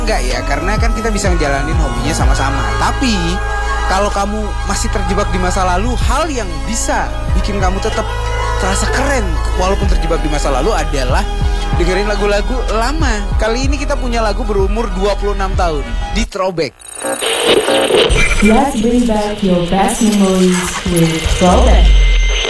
Enggak ya, karena kan kita bisa ngejalanin hobinya sama-sama. Tapi kalau kamu masih terjebak di masa lalu, hal yang bisa bikin kamu tetap terasa keren walaupun terjebak di masa lalu adalah dengerin lagu-lagu lama. Kali ini kita punya lagu berumur 26 tahun di Throwback. Let's bring back your best memories with Throwback.